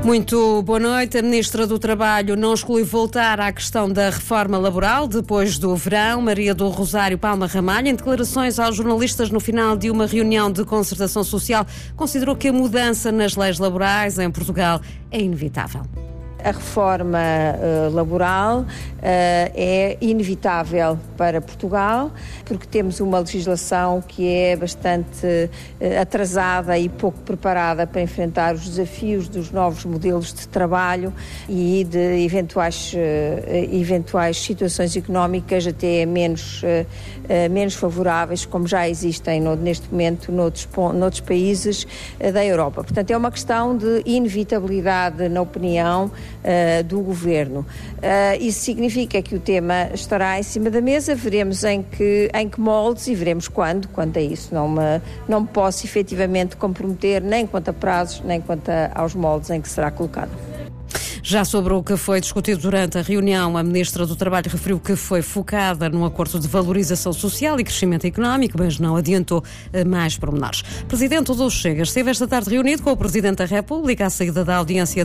Muito boa noite. A Ministra do Trabalho não exclui voltar à questão da reforma laboral depois do verão. Maria do Rosário Palma Ramalho, em declarações aos jornalistas no final de uma reunião de concertação social, considerou que a mudança nas leis laborais em Portugal é inevitável. A reforma laboral é inevitável para Portugal, porque temos uma legislação que é bastante atrasada e pouco preparada para enfrentar os desafios dos novos modelos de trabalho e de eventuais situações económicas até menos favoráveis, como já existem neste momento noutros países da Europa. Portanto, é uma questão de inevitabilidade, na opinião do Governo. Isso significa que o tema estará em cima da mesa, veremos em que moldes e veremos quando é isso. Não me posso efetivamente comprometer nem quanto a prazos, nem quanto aos moldes em que será colocado. Já sobre o que foi discutido durante a reunião, a Ministra do Trabalho referiu que foi focada num acordo de valorização social e crescimento económico, mas não adiantou mais pormenores. O Presidente do Chega esteve esta tarde reunido com o Presidente da República à saída da audiência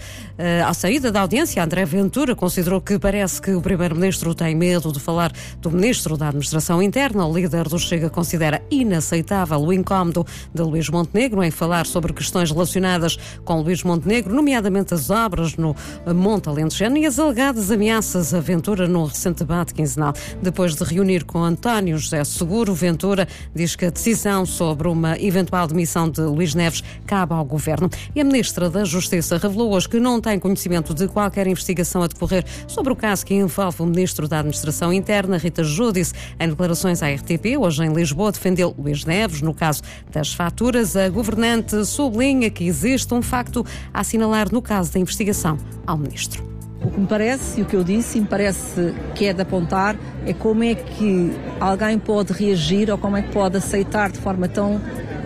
André Ventura considerou que parece que o Primeiro-Ministro tem medo de falar do Ministro da Administração Interna. O líder do Chega considera inaceitável o incómodo de Luís Montenegro em falar sobre questões relacionadas com Luís Montenegro, nomeadamente as obras no Monte Alentejano e as alegadas ameaças a Ventura no recente debate quinzenal. Depois de reunir com António José Seguro, Ventura diz que a decisão sobre uma eventual demissão de Luís Neves cabe ao Governo. E a Ministra da Justiça revelou hoje que não tem conhecimento de qualquer investigação a decorrer sobre o caso que envolve o Ministro da Administração Interna, Rita Giudice. Em declarações à RTP, hoje em Lisboa, defendeu Luís Neves. No caso das faturas, a governante sublinha que existe um facto a assinalar no caso da investigação ao Ministro. O que me parece, e o que eu disse, me parece que é de apontar, é como é que alguém pode reagir ou como é que pode aceitar de forma tão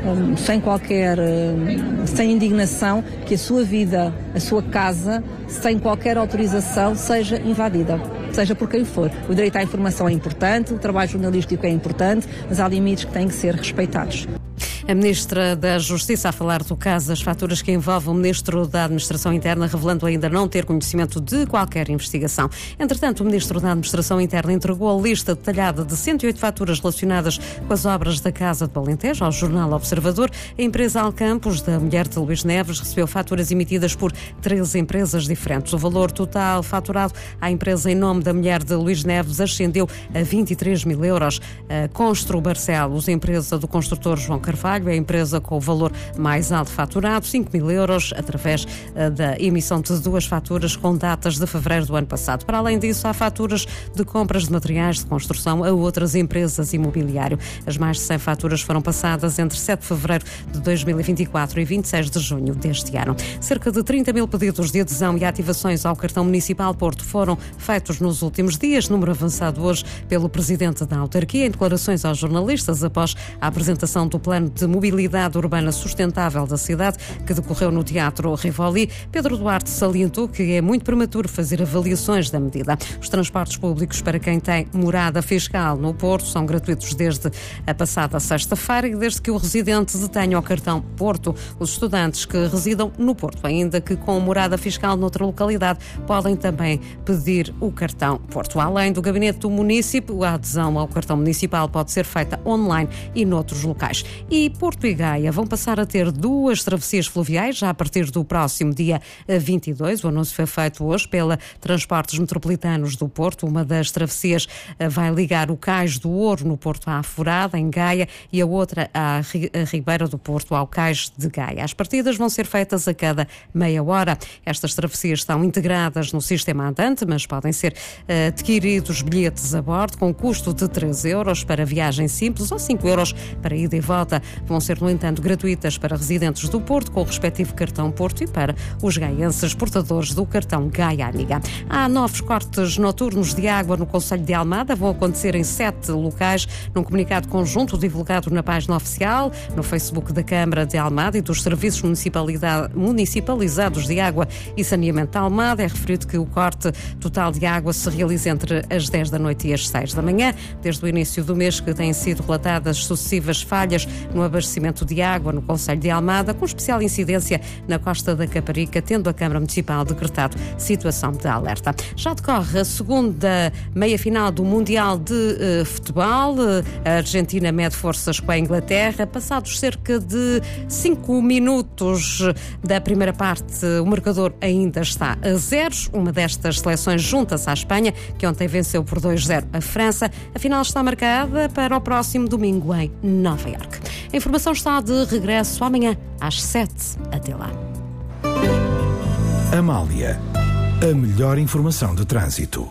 sem indignação, que a sua vida, a sua casa, sem qualquer autorização, seja invadida, seja por quem for. O direito à informação é importante, o trabalho jornalístico é importante, mas há limites que têm que ser respeitados. A Ministra da Justiça a falar do caso das faturas que envolve o Ministro da Administração Interna, revelando ainda não ter conhecimento de qualquer investigação. Entretanto, o Ministro da Administração Interna entregou a lista detalhada de 108 faturas relacionadas com as obras da Casa de Alentejo ao jornal Observador. A empresa Alcampos, da mulher de Luís Neves, recebeu faturas emitidas por 13 empresas diferentes. O valor total faturado à empresa em nome da mulher de Luís Neves ascendeu a 23 mil euros. A Constru Barcelos, empresa do construtor João Carvalho, é a empresa com o valor mais alto faturado, 5 mil euros, através da emissão de 2 faturas com datas de fevereiro do ano passado. Para além disso, há faturas de compras de materiais de construção a outras empresas imobiliário. As mais de 100 faturas foram passadas entre 7 de fevereiro de 2024 e 26 de junho deste ano. Cerca de 30 mil pedidos de adesão e ativações ao cartão municipal Porto foram feitos nos últimos dias, número avançado hoje pelo Presidente da autarquia, em declarações aos jornalistas após a apresentação do plano de mobilidade urbana sustentável da cidade, que decorreu no Teatro Rivoli. Pedro Duarte salientou que é muito prematuro fazer avaliações da medida. Os transportes públicos para quem tem morada fiscal no Porto são gratuitos desde a passada sexta-feira e desde que o residente detenha o cartão Porto. Os estudantes que residam no Porto, ainda que com morada fiscal noutra localidade, podem também pedir o cartão Porto. Além do gabinete do município, a adesão ao cartão municipal pode ser feita online e noutros locais. E Porto e Gaia vão passar a ter 2 travessias fluviais já a partir do próximo dia 22. O anúncio foi feito hoje pela Transportes Metropolitanos do Porto. Uma das travessias vai ligar o Cais do Ouro, no Porto à Forada, em Gaia, e a outra à Ribeira do Porto, ao Cais de Gaia. As partidas vão ser feitas a cada meia hora. Estas travessias estão integradas no sistema andante, mas podem ser adquiridos bilhetes a bordo com custo de 3 euros para viagem simples ou 5 euros para ida e volta. Vão ser, no entanto, gratuitas para residentes do Porto com o respectivo cartão Porto e para os gaienses portadores do cartão Gaia Amiga. Há novos cortes noturnos de água no concelho de Almada. Vão acontecer em 7 locais. Num comunicado conjunto divulgado na página oficial, no Facebook da Câmara de Almada e dos Serviços Municipalizados de Água e Saneamento de Almada, é referido que o corte total de água se realiza entre as 10 da noite e as 6 da manhã. Desde o início do mês que têm sido relatadas sucessivas falhas no abastecimento de água no concelho de Almada, com especial incidência na costa da Caparica, tendo a Câmara Municipal decretado situação de alerta. Já decorre a segunda meia-final do Mundial de Futebol. A Argentina mede forças com a Inglaterra. Passados cerca de 5 minutos da primeira parte, o marcador ainda está a 0. Uma destas seleções junta-se à Espanha, que ontem venceu por 2-0 a França. A final está marcada para o próximo domingo em Nova Iorque. A informação está de regresso amanhã às 7. Até lá. Amália, a melhor informação de trânsito.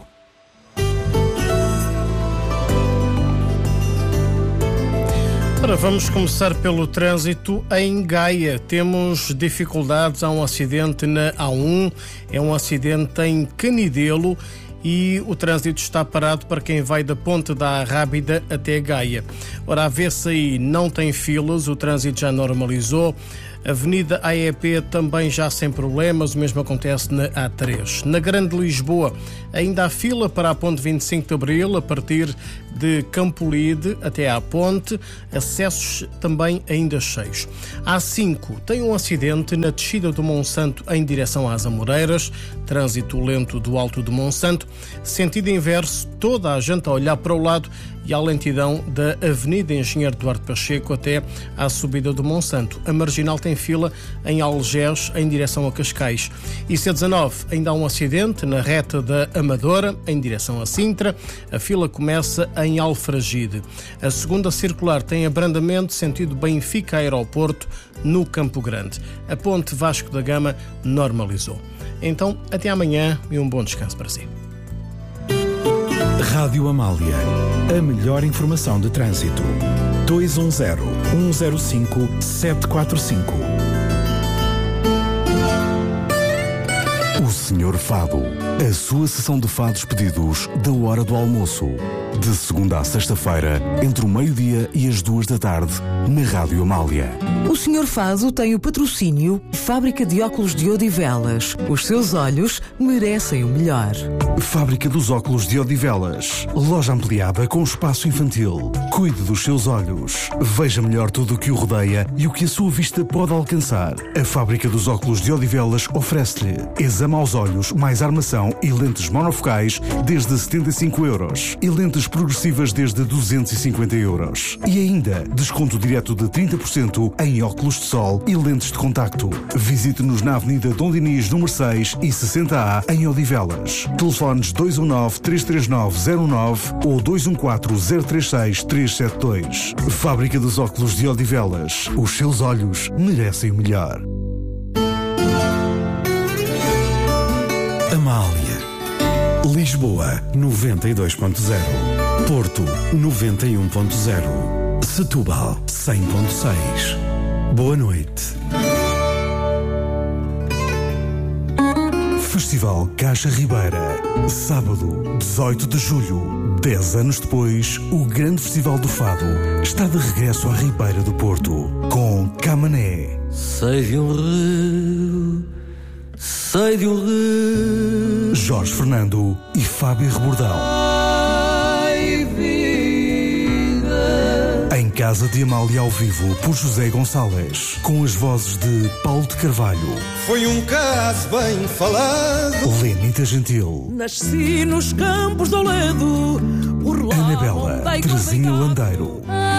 Ora, vamos começar pelo trânsito em Gaia. Temos dificuldades, há um acidente na A1, é um acidente em Canidelo e o trânsito está parado para quem vai da Ponte da Arrábida até Gaia. Ora, a vê-se aí não tem filas, o trânsito já normalizou. Avenida AEP também já sem problemas, o mesmo acontece na A3. Na Grande Lisboa ainda há fila para a Ponte 25 de Abril, a partir de Campolide até à Ponte, acessos também ainda cheios. A5 tem um acidente na descida do Monsanto em direção às Amoreiras, trânsito lento do Alto do Monsanto, sentido inverso, toda a gente a olhar para o lado e à lentidão da Avenida Engenheiro Duarte Pacheco até à subida do Monsanto. A Marginal tem fila em Algés em direção a Cascais. E C19 ainda há um acidente na reta da Amadora em direção a Sintra. A fila começa em Alfragide. A segunda circular tem abrandamento sentido Benfica Aeroporto no Campo Grande. A ponte Vasco da Gama normalizou. Então, até amanhã e um bom descanso para si. Rádio Amália, a melhor informação de trânsito. 210-105-745. O Senhor Fado, a sua sessão de fados pedidos da hora do almoço. De segunda à sexta-feira, entre o meio-dia e as 2 da tarde, na Rádio Amália. O Senhor Fado tem o patrocínio Fábrica de Óculos de Odivelas. Os seus olhos merecem o melhor. Fábrica dos Óculos de Odivelas. Loja ampliada com espaço infantil. Cuide dos seus olhos. Veja melhor tudo o que o rodeia e o que a sua vista pode alcançar. A Fábrica dos Óculos de Odivelas oferece-lhe exame aos olhos, mais armação e lentes monofocais desde 75 euros. E lentes progressivas desde 250 euros. E ainda, desconto direto de 30% em óculos de sol e lentes de contacto. Visite-nos na Avenida Dom Dinis, número 6 e 60A, em Odivelas. Telefones 219-339-09 ou 214-036-372. Fábrica dos Óculos de Odivelas. Os seus olhos merecem o melhor. Amália. Lisboa 92.0, Porto 91.0, Setúbal 100.6. Boa noite. Festival Caixa Ribeira, sábado 18 de julho. 10 anos depois, o grande Festival do Fado está de regresso à Ribeira do Porto com Camané. Sei de um rio, sei de um rio, Jorge Fernando e Fábio Rebordão. ai vida. Em Casa de Amália ao vivo por José Gonçalves, com as vozes de Paulo de Carvalho. Foi um caso bem falado. Lenita Gentil. Nasci nos campos do Ledo, por lá Anabela, Terezinha Landeiro.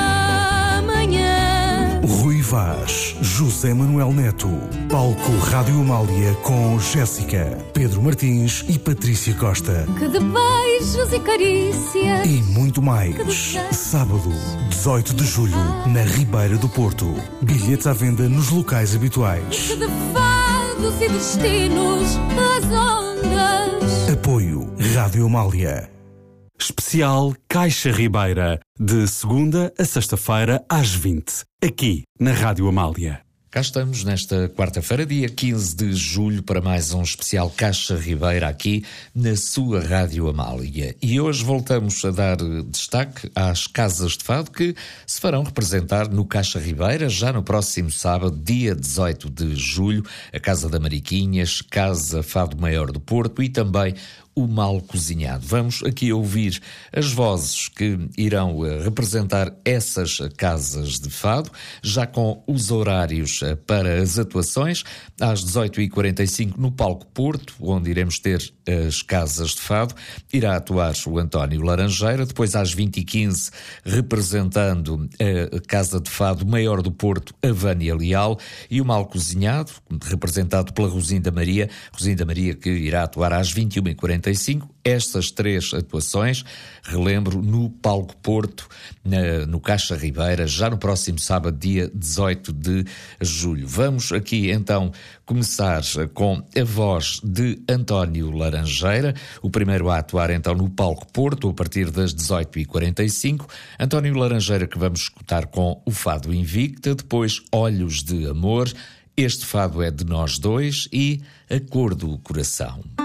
Amanhã. Rui Vaz, José Manuel Neto. Palco Rádio Amália com Jéssica, Pedro Martins e Patrícia Costa. Que de beijos e carícias. E muito mais. Sábado, 18 de julho, na Ribeira do Porto. Bilhetes à venda nos locais habituais. Que de fados e destinos as ondas. Apoio Rádio Amália. Especial Caixa Ribeira, de segunda a sexta-feira às 20, aqui na Rádio Amália. Cá estamos nesta quarta-feira, dia 15 de julho, para mais um especial Caixa Ribeira aqui na sua Rádio Amália. E hoje voltamos a dar destaque às casas de fado que se farão representar no Caixa Ribeira já no próximo sábado, dia 18 de julho, a Casa da Mariquinhas, Casa Fado Maior do Porto e também O Mal Cozinhado. Vamos aqui ouvir as vozes que irão representar essas casas de fado, já com os horários para as atuações, às 18h45 no Palco Porto, onde iremos ter as casas de fado, irá atuar o António Laranjeira, depois às 20h15, representando a Casa de Fado Maior do Porto, a Vânia Leal, e o Mal Cozinhado, representado pela Rosinda Maria que irá atuar às 21h45. Estas 3 atuações, relembro, no Palco Porto, no Caixa Ribeira, já no próximo sábado, dia 18 de julho. Vamos aqui então começar com a voz de António Laranjeira, o primeiro a atuar então no Palco Porto, a partir das 18h45. António Laranjeira, que vamos escutar com o Fado Invicta, depois Olhos de Amor, Este Fado é de Nós Dois e A Cor do Coração.